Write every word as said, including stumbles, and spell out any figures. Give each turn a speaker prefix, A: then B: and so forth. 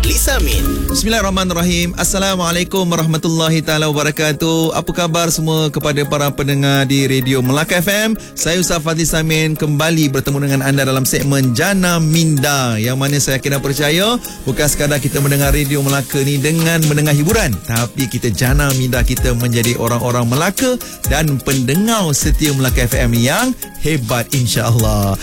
A: Fadli Samin.
B: Bismillahirrahmanirrahim. Assalamualaikum warahmatullahi taala wabarakatuh. Apa khabar semua kepada para pendengar di Radio Melaka F M? Saya Ustaz Fadli Samin kembali bertemu dengan anda dalam segmen Jana Minda, yang mana saya kena percaya bukan sekadar kita mendengar Radio Melaka ni dengan mendengar hiburan, tapi kita jana minda kita menjadi orang-orang Melaka dan pendengar setia Melaka F M yang hebat, insya-Allah.